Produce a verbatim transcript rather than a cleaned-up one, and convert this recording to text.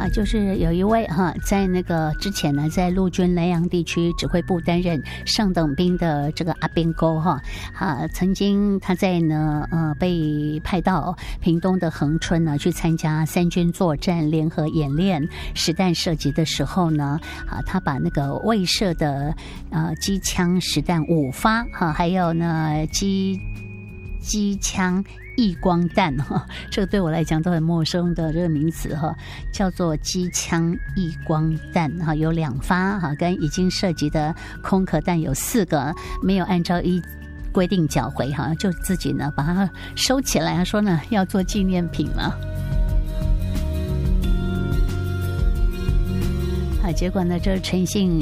啊，就是有一位哈，在那个之前呢，在陆军南阳地区指挥部担任上等兵的这个阿边沟哈啊，曾经他在呢呃被派到屏东的恒春呢去参加三军作战联合演练实弹射击的时候呢啊，他把那个未射的呃机枪实弹五发哈，还有呢机机枪异光弹哈，这个对我来讲都很陌生的这个名词哈，叫做机枪异光弹哈，有两发哈，跟已经射击的空壳弹有四个，没有按照一规定缴回哈，就自己呢把它收起来，他说呢要做纪念品了。啊，结果呢，这陈姓